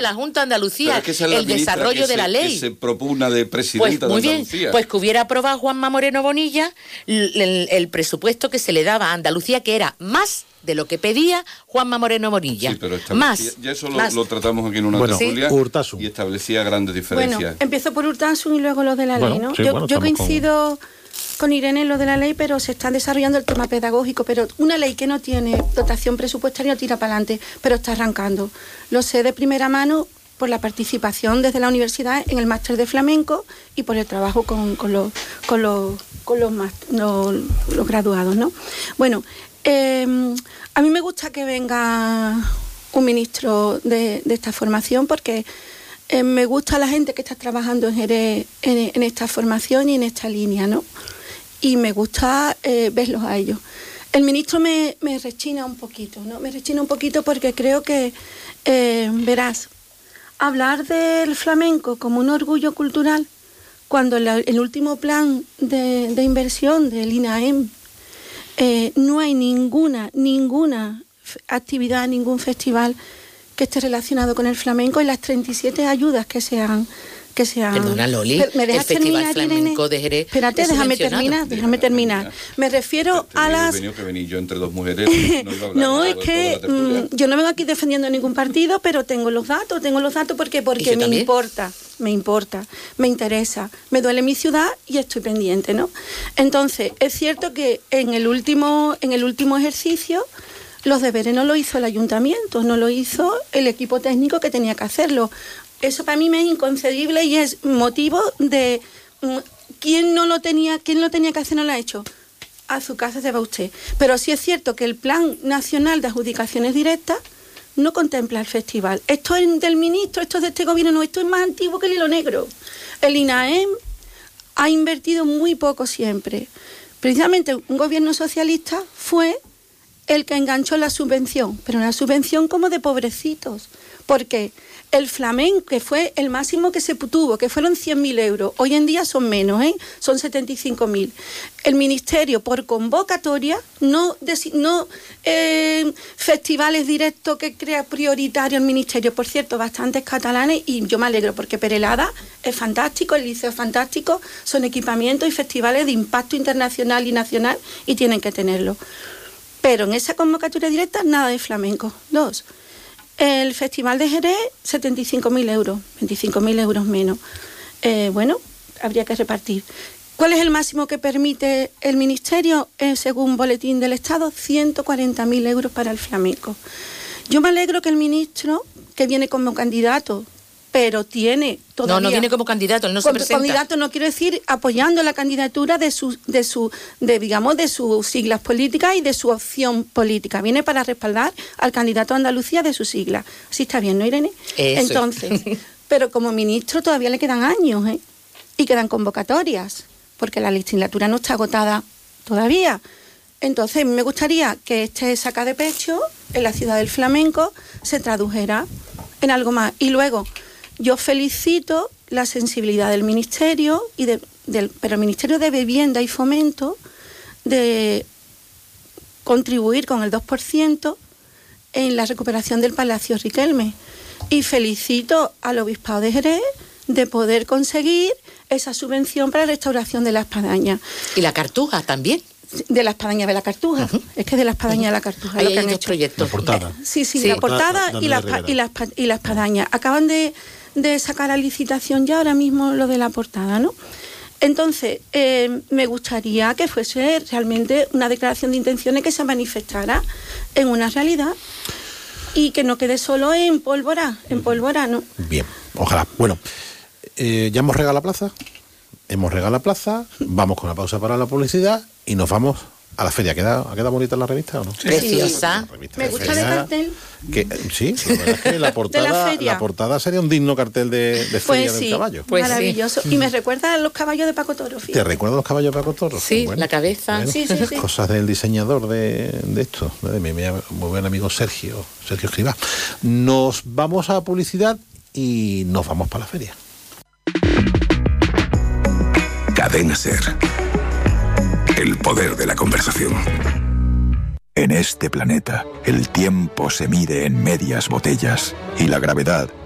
la Junta de Andalucía el desarrollo de la ley. Que se propugna de presidenta pues, muy de Andalucía. Bien, pues que hubiera aprobado Juanma Moreno Bonilla el presupuesto que se le daba a Andalucía, que era más de lo que pedía Juanma Moreno Bonilla. Sí, pero más. Ya eso lo tratamos aquí en una tertulia, Urtasun. Y establecía grandes diferencias. Bueno, empiezo por Urtasun y luego lo de la ley, ¿no? Sí, yo coincido con Irene en lo de la ley, pero se está desarrollando el tema pedagógico, pero una ley que no tiene dotación presupuestaria tira para adelante, pero está arrancando. Lo sé de primera mano por la participación desde la universidad en el máster de flamenco y por el trabajo con los graduados, ¿no? Bueno, a mí me gusta que venga un ministro de esta formación porque me gusta la gente que está trabajando en Jerez en esta formación y en esta línea, ¿no? Y me gusta verlos a ellos. El ministro me rechina un poquito, ¿no? Me rechina un poquito porque creo que, verás, hablar del flamenco como un orgullo cultural, cuando el último plan de inversión del INAEM no hay ninguna actividad, ningún festival que esté relacionado con el flamenco, y las 37 ayudas que se han... Perdona, Loli, ¿me dejas el Festival terminar, Flamenco Irene? de Jerez. Espérate, déjame terminar. Me refiero a las... He que venir yo entre dos mujeres. No, es que yo no vengo aquí defendiendo ningún partido, pero tengo los datos porque me interesa, me duele mi ciudad y estoy pendiente, ¿no? Entonces, es cierto que en el último ejercicio los deberes no lo hizo el ayuntamiento, no lo hizo el equipo técnico que tenía que hacerlo. Eso para mí me es inconcebible y es motivo de... ¿Quién lo tenía que hacer no lo ha hecho? A su casa se va usted. Pero sí es cierto que el Plan Nacional de Adjudicaciones Directas no contempla el festival. Esto es del ministro, esto es de este gobierno, no, esto es más antiguo que el hilo negro. El INAEM ha invertido muy poco siempre. Precisamente un gobierno socialista fue el que enganchó la subvención, pero una subvención como de pobrecitos, porque el flamenco, que fue el máximo que se tuvo, que fueron 100.000 euros, hoy en día son menos, son 75.000. El Ministerio, por convocatoria, no festivales directos que crea prioritario el Ministerio, por cierto, bastantes catalanes, y yo me alegro porque Perelada es fantástico, el Liceo es fantástico, son equipamientos y festivales de impacto internacional y nacional y tienen que tenerlo. Pero en esa convocatoria directa nada de flamenco. 2. El Festival de Jerez, 75.000 euros, 25.000 euros menos. Bueno, habría que repartir. ¿Cuál es el máximo que permite el Ministerio? Según Boletín del Estado, 140.000 euros para el flamenco. Yo me alegro que el ministro, que viene como candidato, pero tiene todavía... No viene como candidato, él no se presenta. Candidato no quiero decir apoyando la candidatura de sus siglas políticas y de su opción política. Viene para respaldar al candidato a Andalucía de sus siglas. Así está bien, ¿no, Irene? Eso. Entonces, pero como ministro todavía le quedan años, y quedan convocatorias, porque la legislatura no está agotada todavía. Entonces, me gustaría que este saca de pecho en la ciudad del flamenco se tradujera en algo más. Y luego, yo felicito la sensibilidad del Ministerio, pero el Ministerio de Vivienda y Fomento, de contribuir con el 2% en la recuperación del Palacio Riquelme. Y felicito al Obispado de Jerez de poder conseguir esa subvención para la restauración de la espadaña. Y la Cartuja también. De la espadaña de la Cartuja. Es que de la espadaña de la Cartuja. Ahí lo que hay han dos hecho. proyectos. La portada. Sí, la portada y la espadaña. Acaban de sacar a licitación ya ahora mismo lo de la portada, ¿no? Entonces, me gustaría que fuese realmente una declaración de intenciones que se manifestara en una realidad y que no quede solo en pólvora, ¿no? Bien, ojalá. Bueno, ya hemos regado la plaza. Vamos con una pausa para la publicidad y nos vamos a la feria. ¿Ha quedado bonita la revista o no? Sí. Preciosa. Me gusta el cartel. Sí, la verdad es que la portada sería un digno cartel de feria del caballo. Pues maravilloso. Y me recuerda a los caballos de Paco Toro. Fíjate. ¿Te recuerda a los caballos de Paco Toro? Sí, bueno, la cabeza. Bueno, sí. Cosas del diseñador de esto, de mi muy buen amigo Sergio Escribá. Nos vamos a publicidad y nos vamos para la feria. Cadena Ser. El poder de la conversación. En este planeta, el tiempo se mide en medias botellas y la gravedad